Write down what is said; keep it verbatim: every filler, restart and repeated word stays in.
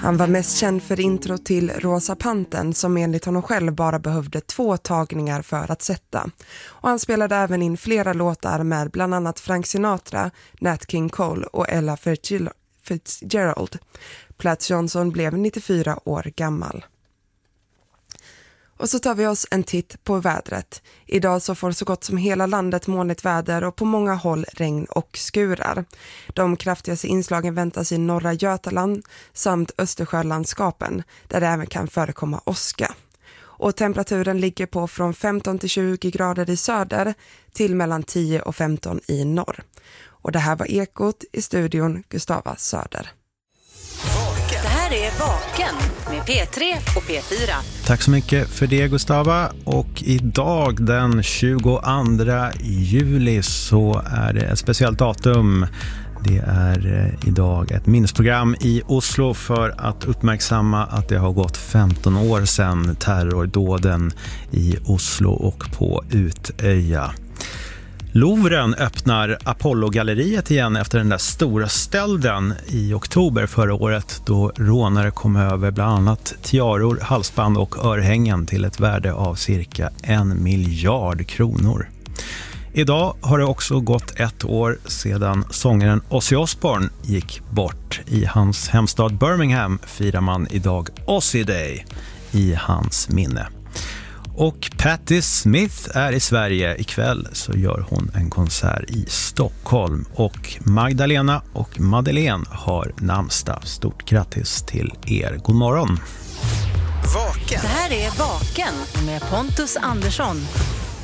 Han var mest känd för intro till Rosa Pantern som enligt honom själv bara behövde två tagningar för att sätta. Och han spelade även in flera låtar med bland annat Frank Sinatra, Nat King Cole och Ella Fitzgerald. Platts Johnson blev nittiofyra år gammal. Och så tar vi oss en titt på vädret. Idag så får så gott som hela landet molnigt väder och på många håll regn och skurar. De kraftigaste inslagen väntas i norra Götaland samt Östersjölandskapen där det även kan förekomma åska. Och temperaturen ligger på från femton till tjugo grader i söder till mellan tio och femton i norr. Och det här var Ekot, i studion Gustava Söder. Det här är Vaken med P tre och P fyra. Tack så mycket för det, Gustava. Och idag den tjugoandra juli så är det ett speciellt datum. Det är idag ett minnesprogram i Oslo för att uppmärksamma att det har gått femton år sedan terrordåden i Oslo och på Utöja. Louvren öppnar Apollo-galleriet igen efter den där stora stölden i oktober förra året då rånare kom över bland annat tiaror, halsband och örhängen till ett värde av cirka en miljard kronor. Idag har det också gått ett år sedan sångaren Ozzy Osbourne gick bort. I hans hemstad Birmingham firar man idag Ozzy Day i hans minne. Och Patti Smith är i Sverige. Ikväll så gör hon en konsert i Stockholm. Och Magdalena och Madeleine har namnsdag. Stort grattis till er. God morgon. Vaken. Det här är Vaken med Pontus Andersson.